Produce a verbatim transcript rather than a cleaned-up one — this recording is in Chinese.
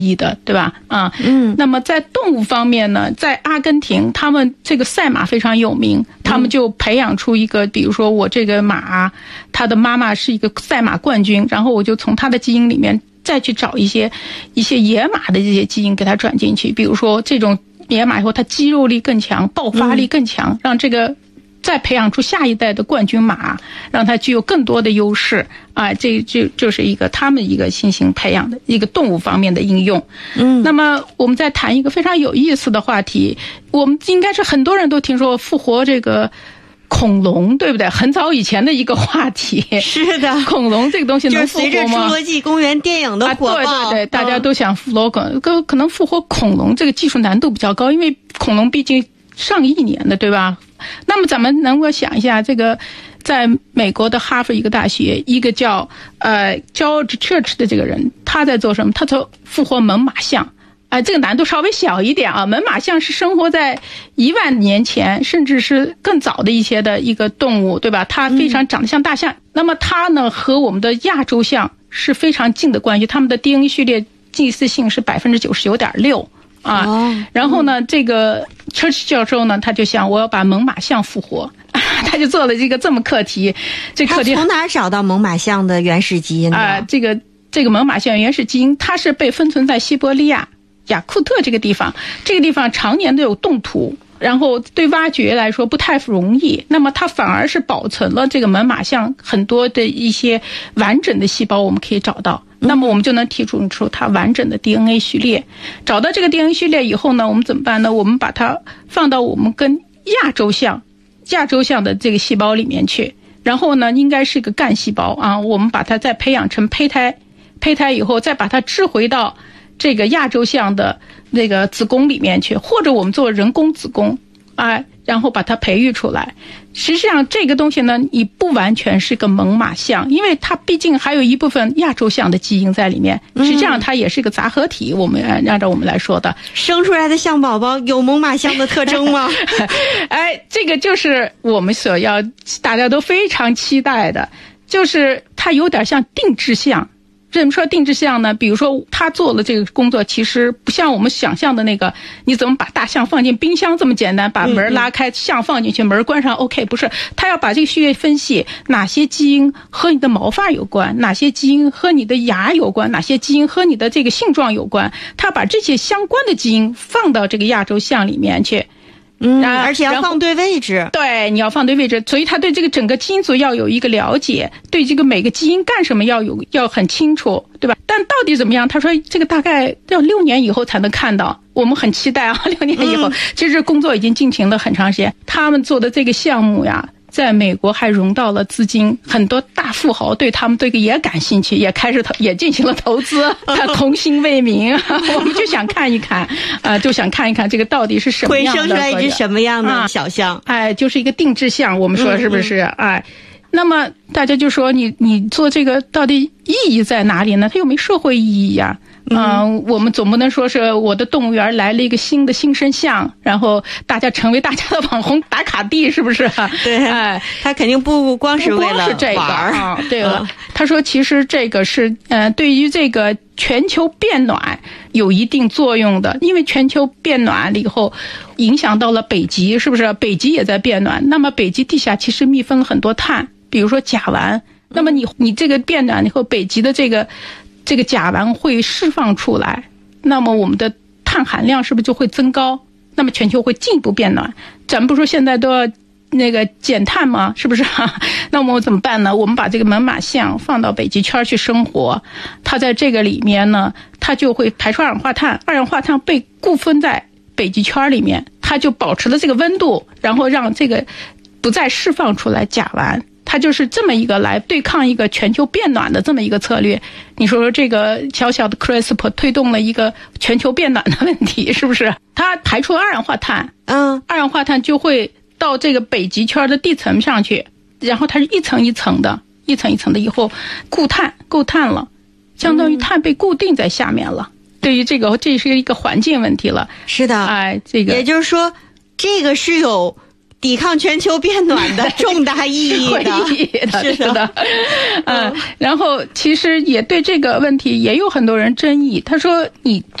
益的，对吧？啊，嗯。那么在动物方面呢，在阿根廷，他们这个赛马非常有名，他们就培养出一个，比如说我这个马，他的妈妈是一个赛马冠军，然后我就从他的基因里面再去找一些一些野马的这些基因给它转进去，比如说这种野马以后，它肌肉力更强，爆发力更强，让这个再培养出下一代的冠军马，让它具有更多的优势啊！这就就是一个他们一个新型培养的一个动物方面的应用。嗯，那么我们再谈一个非常有意思的话题，我们应该是很多人都听说复活这个恐龙，对不对？很早以前的一个话题。 是的， 恐龙这个东西能复活吗？ 就是随着《侏罗纪公园》电影的火爆， 啊、对对对，大家都想复活恐，可可能复活恐龙这个技术难度比较高，因为恐龙毕竟上亿年的，对吧？那么咱们能够想一下，这个在美国的哈佛一个大学，一个叫呃 George Church 的这个人，他在做什么？他在复活猛犸象。啊、呃，这个难度稍微小一点啊。猛犸象是生活在一万年前，甚至是更早的一些的一个动物，对吧？它非常长得像大象。嗯、那么它呢，和我们的亚洲象是非常近的关系，它们的 D N A 序列近似性是百分之九十九点六。啊，哦、然后呢，嗯、这个 Church 教授呢，他就想我要把猛犸象复活，他就做了这个这么课题。这课题他从哪儿找到猛犸象的原始基因呢？ 啊、呃，这个这个猛犸象原始基因，它是被分存在西伯利亚、雅库特这个地方，这个地方常年都有冻土。然后对挖掘来说不太容易，那么它反而是保存了这个猛犸象很多的一些完整的细胞，我们可以找到。那么我们就能提出出它完整的 D N A 序列。找到这个 D N A 序列以后呢，我们怎么办呢？我们把它放到我们跟亚洲象、亚洲象的这个细胞里面去。然后呢，应该是一个干细胞啊，我们把它再培养成胚胎，胚胎以后再把它支回到这个亚洲象的那个子宫里面去，或者我们做人工子宫啊，然后把它培育出来。实际上这个东西呢，你不完全是个猛犸象，因为它毕竟还有一部分亚洲象的基因在里面，实际上它也是个杂合体。我们按照我们来说的， 生出来的象宝宝有猛犸象的特征吗？ 哎，这个就是我们所要大家都非常期待的，就是它有点像定制象。怎么说定制象呢？比如说他做了这个工作，其实不像我们想象的那个，你怎么把大象放进冰箱这么简单，把门拉开，象放进去，门关上 OK， 不是，他要把这个序列分析，哪些基因和你的毛发有关，哪些基因和你的牙有关，哪些基因和你的这个性状有关，他把这些相关的基因放到这个亚洲象里面去。 嗯，而且要放对位置。 对，你要放对位置，所以他对这个整个基因组要有一个了解，对这个每个基因干什么要有要很清楚，对吧？但到底怎么样？他说这个大概要六年以后才能看到，我们很期待啊，六年以后，嗯、其实工作已经进行了很长时间。他们做的这个项目呀，在美国还融到了资金，很多大富豪对他们这个也感兴趣，也开始投也进行了投资，他童心未泯，我们就想看一看，呃，就想看一看这个到底是什么样的， 会生出来一只什么样的小象？ 啊、哎，就是一个定制象，我们说是不是？嗯嗯哎，那么大家就说你你做这个到底意义在哪里呢？它又没社会意义呀、啊。嗯、呃，我们总不能说是我的动物园来了一个新的新生象，然后大家成为大家的网红打卡地，是不是？ 对，哎，他肯定不光是为了玩啊。对了，嗯、他说其实这个是呃，对于这个全球变暖有一定作用的，因为全球变暖了以后，影响到了北极，是不是？北极也在变暖，那么北极地下其实密封了很多碳，比如说甲烷。那么你你这个变暖以后，北极的这个。这个甲烷会释放出来，那么我们的碳含量是不是就会增高？那么全球会进一步变暖。咱们不说现在都要那个减碳吗？是不是、啊？那我们怎么办呢？我们把这个猛犸象放到北极圈去生活，它在这个里面呢，它就会排出二氧化碳，二氧化碳被固分在北极圈里面，它就保持了这个温度，然后让这个不再释放出来甲烷。它就是这么一个来对抗一个全球变暖的这么一个策略。你说说这个小小的 CRISPR 推动了一个全球变暖的问题，是不是？它排出二氧化碳，嗯，二氧化碳就会到这个北极圈的地层上去，然后它是一层一层的，一层一层的，以后固碳够碳了，相当于碳被固定在下面了。嗯、对于这个，这是一个环境问题了。 是的， 哎，这个也就是说，这个是有抵抗全球变暖的重大意义的， 意义的是的， 是的嗯，然后其实也对这个问题也有很多人争议。他说，你